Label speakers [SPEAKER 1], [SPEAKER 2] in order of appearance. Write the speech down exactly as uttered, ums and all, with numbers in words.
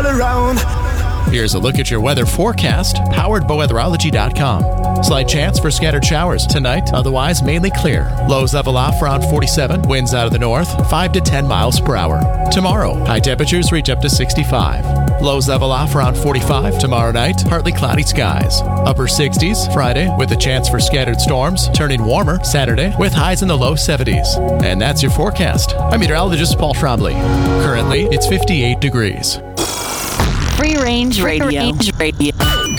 [SPEAKER 1] around.
[SPEAKER 2] Here's a look at your weather forecast, powered by weatherology dot com. Slight chance for scattered showers tonight, otherwise mainly clear. Lows level off around forty-seven, winds out of the north, five to ten miles per hour. Tomorrow, high temperatures reach up to sixty-five. Lows level off around forty-five. Tomorrow night, partly cloudy skies. Upper sixties Friday, with a chance for scattered storms, turning warmer Saturday, with highs in the low seventies. And that's your forecast. I'm meteorologist Paul Trombley. Currently, it's fifty-eight degrees.
[SPEAKER 3] Free Range Radio. Free Range Radio.